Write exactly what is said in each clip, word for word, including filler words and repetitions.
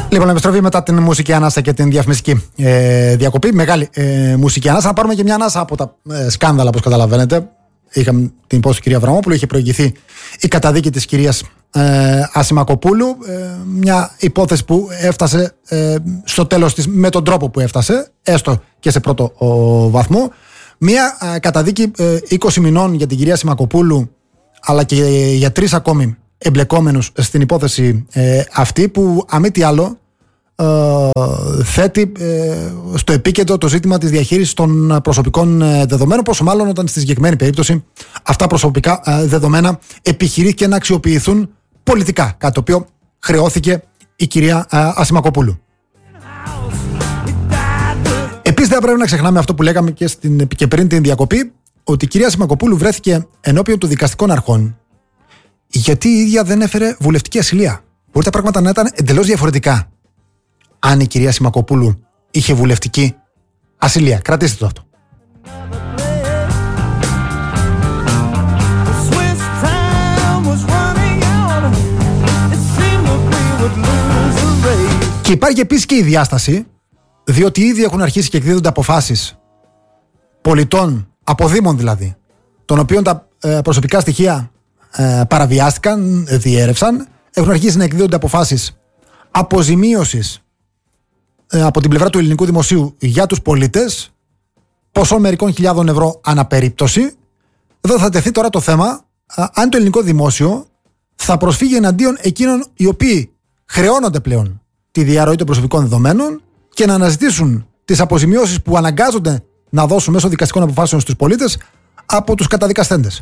Λοιπόν, επιστροφή μετά την μουσική ανάσα και την διαφημιστική ε, διακοπή. Μεγάλη ε, μουσική ανάσα. Να πάρουμε και μια ανάσα από τα ε, σκάνδαλα, όπως καταλαβαίνετε. Είχαμε την υπόθεση του κυρία Αβραμόπουλου, είχε προηγηθεί η καταδίκη της κυρίας ε, Ασημακοπούλου. Ε, μια υπόθεση που έφτασε ε, στο τέλος της με τον τρόπο που έφτασε, έστω και σε πρώτο ο, βαθμό. Μια ε, καταδίκη ε, είκοσι μηνών για την κυρία Ασημακοπούλου, αλλά και για τρεις ακόμη εμπλεκόμενους στην υπόθεση ε, αυτή, που αμή τι άλλο ε, θέτει ε, στο επίκεντρο το ζήτημα της διαχείρισης των προσωπικών ε, δεδομένων, πόσο μάλλον όταν στη συγκεκριμένη περίπτωση αυτά προσωπικά ε, δεδομένα επιχειρήθηκε να αξιοποιηθούν πολιτικά, κάτι το οποίο χρεώθηκε η κυρία ε, Ασημακοπούλου. Επίσης δεν πρέπει να ξεχνάμε αυτό που λέγαμε και, στην, και πριν την διακοπή, ότι η κυρία Ασημακοπούλου βρέθηκε ενώπιον των δικαστικών αρχών γιατί η ίδια δεν έφερε βουλευτική ασυλία. Μπορεί τα πράγματα να ήταν εντελώς διαφορετικά αν η κυρία Ασημακοπούλου είχε βουλευτική ασυλία. Κρατήστε το αυτό. Και υπάρχει επίσης και η διάσταση, διότι ήδη έχουν αρχίσει και εκδίδονται αποφάσεις πολιτών, αποδήμων δηλαδή, των οποίων τα ε, προσωπικά στοιχεία ε, παραβιάστηκαν, διέρευσαν. Έχουν αρχίσει να εκδίδονται αποφάσεις αποζημίωσης ε, από την πλευρά του ελληνικού δημοσίου για τους πολίτες, ποσό μερικών χιλιάδων ευρώ αναπερίπτωση. Εδώ θα τεθεί τώρα το θέμα ε, αν το ελληνικό δημόσιο θα προσφύγει εναντίον εκείνων οι οποίοι χρεώνονται πλέον τη διαρροή των προσωπικών δεδομένων και να αναζητήσουν τις αποζημιώσεις που αναγκάζονται να δώσουν μέσω δικαστικών αποφάσεων στους πολίτες από τους καταδικαστέντες.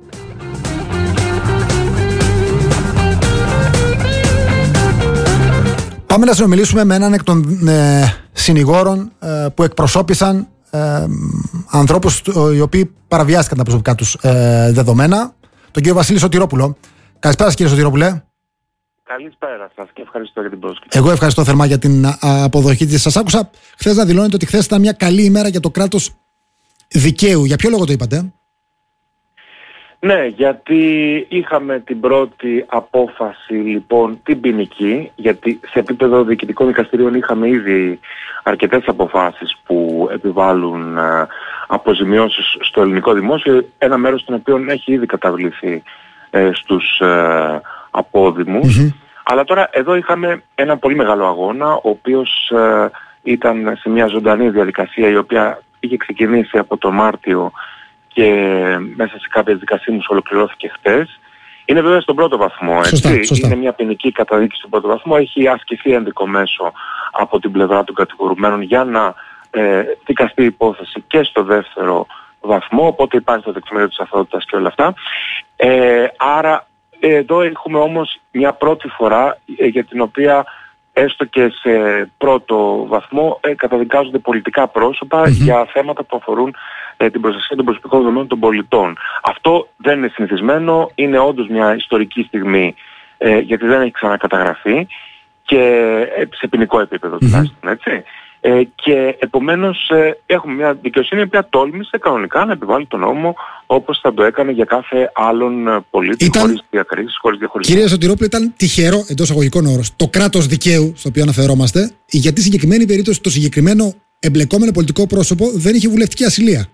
Πάμε να συνομιλήσουμε με έναν εκ των ε, συνηγόρων ε, που εκπροσώπησαν ε, ανθρώπους οι οποίοι παραβιάστηκαν τα προσωπικά τους ε, δεδομένα, τον κύριο Βασίλη Σωτηρόπουλο. Καλησπέρα κύριε Σωτηρόπουλε. Καλησπέρα σας και ευχαριστώ για την πρόσκληση. Εγώ ευχαριστώ θερμά για την αποδοχή της. Σας άκουσα χθες να δηλώνετε ότι χθες ήταν μια καλή ημέρα για το κράτος δικαίου. Για ποιο λόγο το είπατε? Ναι, γιατί είχαμε την πρώτη απόφαση, λοιπόν, την ποινική, γιατί σε επίπεδο διοικητικών δικαστηρίων είχαμε ήδη αρκετές αποφάσεις που επιβάλλουν α, αποζημιώσεις στο ελληνικό δημόσιο, ένα μέρος των οποίων έχει ήδη καταβληθεί ε, στους ε, απόδημους. Mm-hmm. Αλλά τώρα εδώ είχαμε ένα πολύ μεγάλο αγώνα, ο οποίος ε, ήταν σε μια ζωντανή διαδικασία, η οποία είχε ξεκινήσει από το Μάρτιο και μέσα σε κάποιες δικασίες ολοκληρώθηκε χτες. Είναι βέβαια στον πρώτο βαθμό, έτσι. Σωστά, σωστά. Είναι μια ποινική καταδίκη στον πρώτο βαθμό. Έχει ασκηθεί ένδικο μέσο από την πλευρά των κατηγορουμένων για να ε, δικαστεί η υπόθεση και στο δεύτερο βαθμό, οπότε υπάρχει το τεκμήριο της αθωότητας και όλα αυτά. Ε, άρα εδώ έχουμε όμως μια πρώτη φορά ε, για την οποία έστω και σε πρώτο βαθμό ε, καταδικάζονται πολιτικά πρόσωπα mm-hmm. για θέματα που αφορούν ε, την προστασία των προσωπικών δεδομένων των πολιτών. Αυτό δεν είναι συνηθισμένο, είναι όντως μια ιστορική στιγμή ε, γιατί δεν έχει ξανακαταγραφεί και ε, σε ποινικό επίπεδο τουλάχιστον, mm-hmm. έτσι. Ε, και επομένως ε, έχουμε μια δικαιοσύνη η οποία τόλμησε κανονικά να επιβάλλει τον νόμο όπως θα το έκανε για κάθε άλλον πολίτη, ήταν, χωρίς διακρίσεις, χωρίς διαχωρισμό. Κύριε Σωτηρόπουλο, ήταν τυχερό, εντός αγωγικών όρος, το κράτος δικαίου στο οποίο αναφερόμαστε, γιατί η συγκεκριμένη περίπτωση, το συγκεκριμένο εμπλεκόμενο πολιτικό πρόσωπο δεν είχε βουλευτική ασυλία.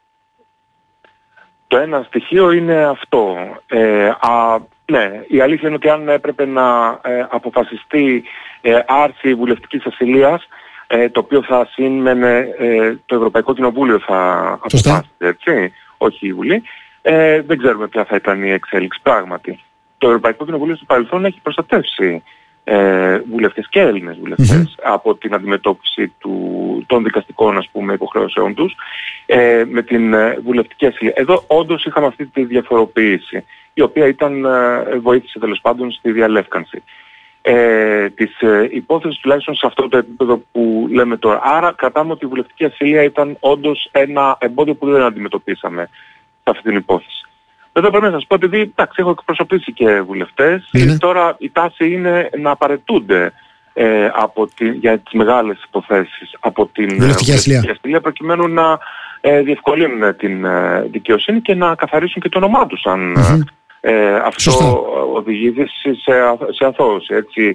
Το ένα στοιχείο είναι αυτό. Ε, α, ναι, η αλήθεια είναι ότι αν έπρεπε να ε, αποφασιστεί ε, άρση βουλευτικής ασυλίας, Ε, το οποίο θα σήμαινε ε, το Ευρωπαϊκό Κοινοβούλιο θα αποφάσισε, έτσι, όχι η Βουλή. Ε, δεν ξέρουμε ποια θα ήταν η εξέλιξη πράγματι. Το Ευρωπαϊκό Κοινοβούλιο στο παρελθόν έχει προστατεύσει ε, βουλευτές και Έλληνες βουλευτές mm-hmm. από την αντιμετώπιση του, των δικαστικών, ας πούμε, υποχρεώσεων τους ε, με την ε, βουλευτική ασυλία. Εδώ όντως είχαμε αυτή τη διαφοροποίηση, η οποία ήταν, ε, βοήθησε τέλος πάντων στη διαλεύκανση Ε, της ε, υπόθεσης, τουλάχιστον σε αυτό το επίπεδο που λέμε τώρα. Άρα κρατάμε ότι η βουλευτική ασυλία ήταν όντως ένα εμπόδιο που δεν αντιμετωπίσαμε σε αυτή την υπόθεση. Βέβαια πρέπει να σας πω, επειδή εντάξει, έχω εκπροσωπήσει και βουλευτές, mm-hmm. τώρα η τάση είναι να απαραιτούνται ε, από τη, για τις μεγάλες υποθέσεις από την βουλευτική ασυλία, προκειμένου να ε, διευκολύνουν την ε, δικαιοσύνη και να καθαρίσουν και το όνομά τους αν mm-hmm. Ε, αυτό Σωστά. οδηγεί σε, σε αθώωση, έτσι.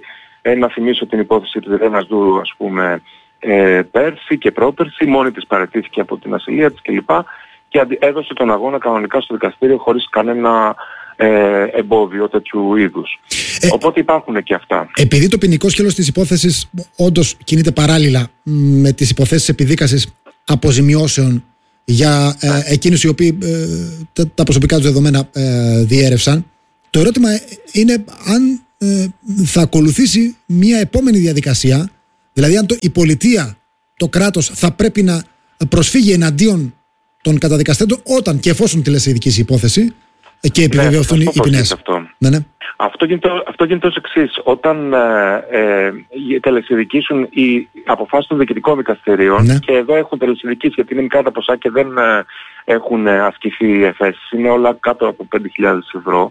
Ε, να θυμίσω την υπόθεση του Ιρένας Δούρου, ας πούμε, ε, πέρσι και πρόπερσι, μόνη της παραιτήθηκε από την ασυλία της κλπ. Και έδωσε τον αγώνα κανονικά στο δικαστήριο χωρίς κανένα ε, εμπόδιο τέτοιου είδους. Ε, Οπότε υπάρχουν και αυτά. Επειδή το ποινικό σκέλος της υπόθεσης όντως κινείται παράλληλα με τις υποθέσεις επιδίκασης αποζημιώσεων για ε, εκείνους οι οποίοι ε, τα, τα προσωπικά τους δεδομένα ε, διέρευσαν, το ερώτημα είναι αν ε, θα ακολουθήσει μια επόμενη διαδικασία, δηλαδή αν το, η πολιτεία, το κράτος θα πρέπει να προσφύγει εναντίον των καταδικαστέντων όταν και εφόσον τελεσίδικη υπόθεση και επιβεβαιωθούν, ναι, οι ποινές. Αυτό. Ναι, ναι. Αυτό γίνεται, αυτό γίνεται ως εξής. Όταν ε, ε, τελεσιδικήσουν οι αποφάσεις των διοικητικών δικαστηρίων, ναι, και εδώ έχουν τελεσιδικήσει γιατί είναι μικρά τα ποσά και δεν ε, έχουν ασκηθεί εφέσεις, είναι όλα κάτω από πέντε χιλιάδες ευρώ,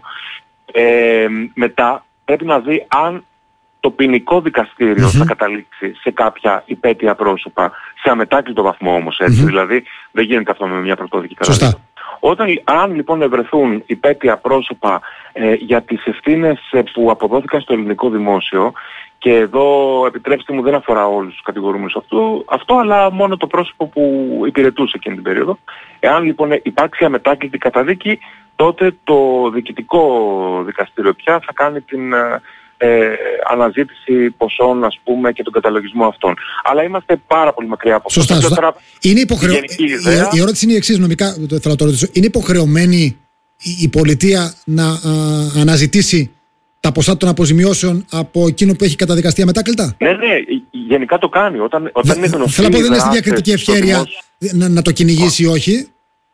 ε, μετά πρέπει να δει αν το ποινικό δικαστήριο mm-hmm. θα καταλήξει σε κάποια υπέτεια πρόσωπα, σε αμετάκλητο βαθμό όμως, έτσι, mm-hmm. δηλαδή δεν γίνεται αυτό με μια πρωτόδικη κατάσταση. Όταν, αν λοιπόν ευρεθούν υπέτεια πρόσωπα ε, για τις ευθύνες ε, που αποδόθηκαν στο ελληνικό δημόσιο, και εδώ επιτρέψτε μου δεν αφορά όλους τους κατηγορούμενους αυτού, αυτό, αλλά μόνο το πρόσωπο που υπηρετούσε εκείνη την περίοδο, εάν λοιπόν υπάρξει αμετάκλητη καταδίκη, τότε το διοικητικό δικαστήριο πια θα κάνει την ε, αναζήτηση ποσών, ας πούμε, και τον καταλογισμό αυτών. Αλλά είμαστε πάρα πολύ μακριά από αυτό. Σωστά, σωστά. Είναι υποχρεω... η, η ερώτηση είναι η εξής, νομικά, θέλω να το ρωτήσω. Είναι υποχρεωμένη η, η πολιτεία να α, αναζητήσει τα ποσά των αποζημιώσεων από εκείνο που έχει καταδικαστεί αμετάκλητα? Ναι, ναι, γενικά το κάνει. Όταν, όταν είναι γνωστή. Θέλω να πω, δεν είναι στη διακριτική ευχέρεια να, να το κυνηγήσει ή όχι.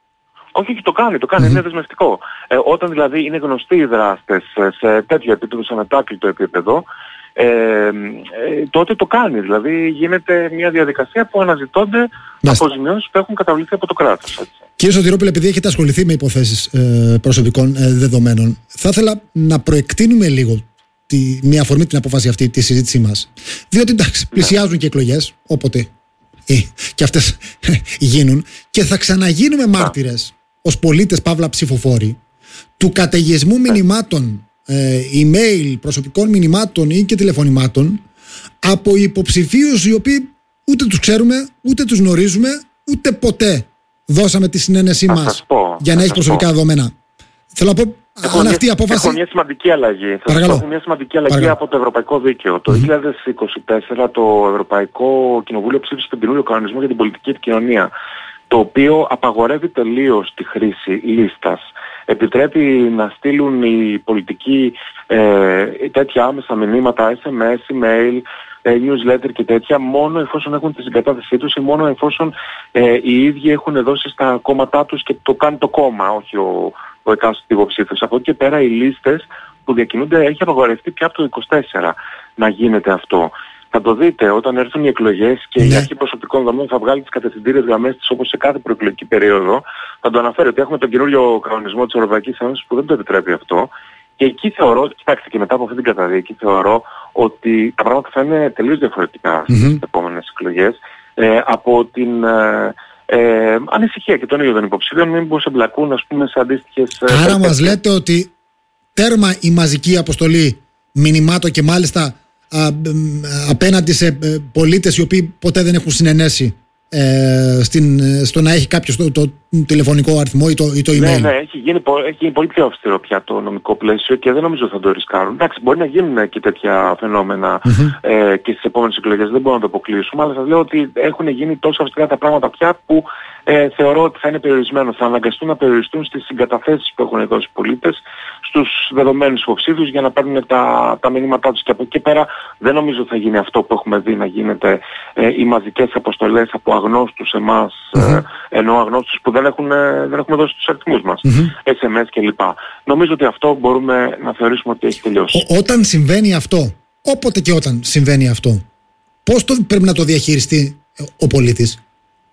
Όχι, όχι, το κάνει, το κάνει, mm-hmm. είναι δεσμευτικό. Ε, όταν δηλαδή είναι γνωστοί οι δράστες σε τέτοιο επίπεδο, σε ανατάκλητο επίπεδο, ε, ε, τότε το κάνει. Δηλαδή γίνεται μια διαδικασία που αναζητώνται αποζημιώσεις που έχουν καταβληθεί από το κράτος. Έτσι. Κύριε Σωτηρόπουλε, επειδή έχετε ασχοληθεί με υποθέσεις ε, προσωπικών ε, δεδομένων, θα ήθελα να προεκτείνουμε λίγο τη, μια αφορμή την απόφαση αυτή, τη συζήτησή μας. Διότι εντάξει, πλησιάζουν και εκλογές, όποτε ε, και αυτές γίνουν, και θα ξαναγίνουμε μάρτυρες ως πολίτες παύλα ψηφοφόροι του καταιγισμού μηνυμάτων, ε, email, προσωπικών μηνυμάτων ή και τηλεφωνημάτων από υποψηφίους οι οποίοι ούτε τους ξέρουμε, ούτε τους γνωρίζουμε, ούτε ποτέ δώσαμε τη συνένεσή θα μας πω, για να έχει προσωπικά πω. δεδομένα. Θέλω να πω, έχω αν αυτή η απόφαση... Έχω μια σημαντική αλλαγή. Θα σας πω μια σημαντική αλλαγή Παρακαλώ. από το Ευρωπαϊκό Δίκαιο. Το mm-hmm. δύο χιλιάδες είκοσι τέσσερα το Ευρωπαϊκό Κοινοβούλιο ψήφισε τον καινούριο κανονισμό για την πολιτική επικοινωνία, το οποίο απαγορεύει τελείως τη χρήση λίστας. Επιτρέπει να στείλουν οι πολιτικοί ε, τέτοια άμεσα μηνύματα, ες εμ ες, email, ε, newsletter και τέτοια, μόνο εφόσον έχουν τη συγκατάθεσή τους ή μόνο εφόσον ε, οι ίδιοι έχουν δώσει στα κόμματά τους και το κάνει το κόμμα, όχι ο, ο εκάστοτε υποψήφιος. Από εκεί και πέρα οι λίστες που διακινούνται έχει απαγορευτεί πια από το είκοσι τέσσερα να γίνεται αυτό. Θα το δείτε όταν έρθουν οι εκλογές και ναι. η αρχή προσωπικών δομών θα βγάλει τις κατευθυντήριες γραμμές της όπως σε κάθε προεκλογική περίοδο. Θα το αναφέρει ότι έχουμε τον καινούριο κανονισμό της Ευρωπαϊκής Ένωσης που δεν το επιτρέπει αυτό. Και εκεί θεωρώ, κοιτάξτε, και μετά από αυτή την καταδίκη, θεωρώ ότι τα πράγματα θα είναι τελείως διαφορετικά mm-hmm. στις επόμενες εκλογές ε, από την ε, ε, ανησυχία και των ίδιων των υποψηφίων, μήπως εμπλακούν, ας πούμε, σε αντίστοιχες. Άρα μας λέτε ότι τέρμα η μαζική αποστολή μηνυμάτων και μάλιστα Α, απέναντι σε πολίτες οι οποίοι ποτέ δεν έχουν συνενέσει ε, στην, στο να έχει κάποιος το, το τηλεφωνικό αριθμό ή το, ή το email. Ναι, ναι, έχει γίνει, έχει γίνει πολύ πιο αυστηρό πια το νομικό πλαίσιο και δεν νομίζω θα το ρισκάρουν. Εντάξει, μπορεί να γίνουν και τέτοια φαινόμενα mm-hmm. ε, και στις επόμενες εκλογές, δεν μπορούμε να το αποκλείσουμε, αλλά σας λέω ότι έχουν γίνει τόσο αυστηρά τα πράγματα πια που ε, θεωρώ ότι θα είναι περιορισμένο. Θα αναγκαστούν να περιοριστούν στις συγκαταθέσεις που έχουν δώσει οι πολίτες, στους δεδομένους υποψήφιους για να παίρνουν τα, τα μηνύματά τους. Και από εκεί πέρα δεν νομίζω θα γίνει αυτό που έχουμε δει να γίνεται ε, οι μαζικές αποστολές από αγνώστους εμάς, mm-hmm. ε, ενώ αγνώστους που δεν, έχουν, ε, δεν έχουμε δώσει τους αριθμούς μας, mm-hmm. ες εμ ες κλπ. Νομίζω ότι αυτό μπορούμε να θεωρήσουμε ότι έχει τελειώσει. Ό, όταν συμβαίνει αυτό, όποτε και όταν συμβαίνει αυτό, πώς το, πρέπει να το διαχειριστεί ο πολίτης?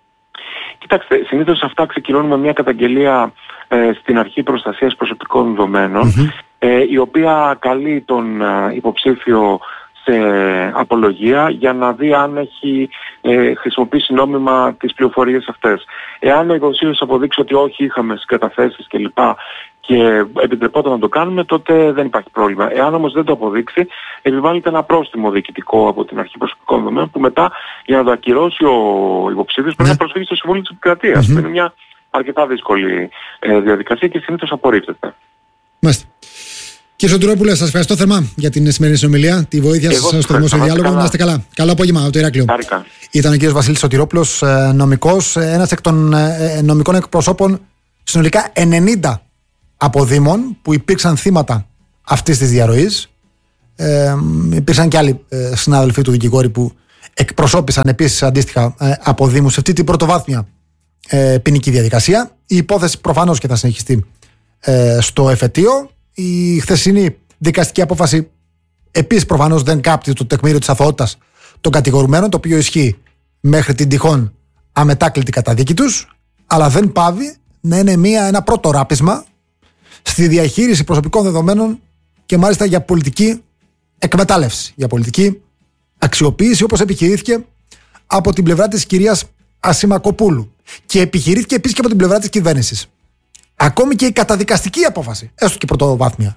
Κοιτάξτε, συνήθως αυτά ξεκινούν με μια καταγγελία ε, στην αρχή προστασίας προσωπικών δεδομένων, mm-hmm. ε, η οποία καλεί τον ε, υποψήφιο σε απολογία για να δει αν έχει ε, χρησιμοποιήσει νόμιμα τις πληροφορίες αυτές. Εάν ο υποψήφιος αποδείξει ότι όχι, είχαμε συγκαταθέσεις κλπ. και επιτρεπόταν να το κάνουμε, τότε δεν υπάρχει πρόβλημα. Εάν όμως δεν το αποδείξει, επιβάλλεται ένα πρόστιμο διοικητικό από την Αρχή Προσωπικών Δεδομένων, που μετά για να το ακυρώσει ο υποψήφιος πρέπει ναι. να προσφύγει στο Συμβούλιο της Επικρατείας. Mm-hmm. Είναι μια αρκετά δύσκολη ε, διαδικασία και συνήθως απορρίπτεται. Μάλιστα. Κύριε Σωτηρόπουλε, σας ευχαριστώ θερμά για την σημερινή συνομιλία, τη βοήθεια σας στο δημόσιο διάλογο. Να είστε καλά. Καλό απόγευμα από το Ηράκλειο. Άρικα. Ήταν ο κύριος Βασίλης Σωτηρόπουλος, νομικός, ένας εκ των νομικών εκπροσώπων συνολικά ενενήντα αποδήμων που υπήρξαν θύματα αυτής της διαρροής. Ε, υπήρξαν και άλλοι ε, συνάδελφοι του δικηγόροι που εκπροσώπησαν επίσης αντίστοιχα ε, αποδήμους σε αυτή την πρωτοβάθμια ε, ποινική διαδικασία. Η υπόθεση προφανώς και θα συνεχιστεί ε, στο εφετείο. Η χθεσινή δικαστική απόφαση επίσης προφανώς δεν κάπτει το τεκμήριο της αθωότητας των κατηγορουμένων, το οποίο ισχύει μέχρι την τυχόν αμετάκλητη καταδίκη τους, αλλά δεν πάβει να είναι μια, ένα πρώτο ράπισμα στη διαχείριση προσωπικών δεδομένων και μάλιστα για πολιτική εκμετάλλευση, για πολιτική αξιοποίηση, όπως επιχειρήθηκε από την πλευρά της κυρίας Ασημακοπούλου και επιχειρήθηκε επίσης και από την πλευρά της κυβέρνησης. Ακόμη και η καταδικαστική απόφαση, έστω και πρωτοβάθμια,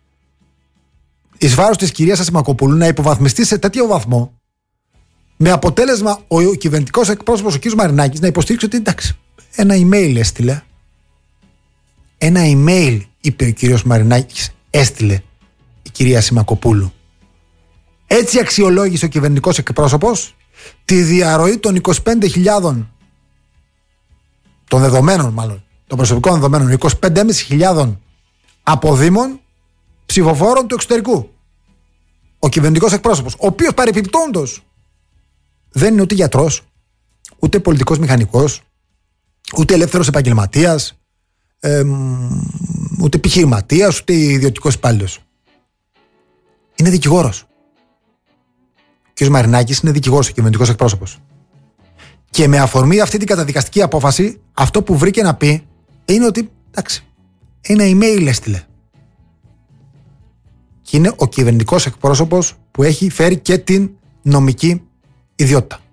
εις βάρος της κυρίας Ασημακοπούλου να υποβαθμιστεί σε τέτοιο βαθμό, με αποτέλεσμα ο κυβερνητικός εκπρόσωπος ο κ. Μαρινάκης να υποστήριξει ότι εντάξει, ένα email έστειλε. Ένα email, είπε ο κ. Μαρινάκης, έστειλε η κυρία Ασημακοπούλου. Έτσι αξιολόγησε ο κυβερνητικός εκπρόσωπος τη διαρροή των είκοσι πέντε χιλιάδες των δεδομένων, μάλλον των προσωπικών δεδομένων, είκοσι πέντε χιλιάδες πεντακόσιων αποδήμων ψηφοφόρων του εξωτερικού. Ο κυβερνητικός εκπρόσωπος, ο οποίος παρεπιπτόντος δεν είναι ούτε γιατρός, ούτε πολιτικός μηχανικός, ούτε ελεύθερος επαγγελματίας, ε, ούτε επιχειρηματίας, ούτε ιδιωτικός υπάλληλος. Είναι δικηγόρος. Ο κ. Μαρινάκης είναι δικηγόρος, ο κυβερνητικός εκπρόσωπος. Και με αφορμή αυτή την καταδικαστική απόφαση, αυτό που βρήκε να πει είναι ότι, εντάξει, ένα email έστειλε. Και είναι ο κυβερνητικός εκπρόσωπος που έχει φέρει και την νομική ιδιότητα.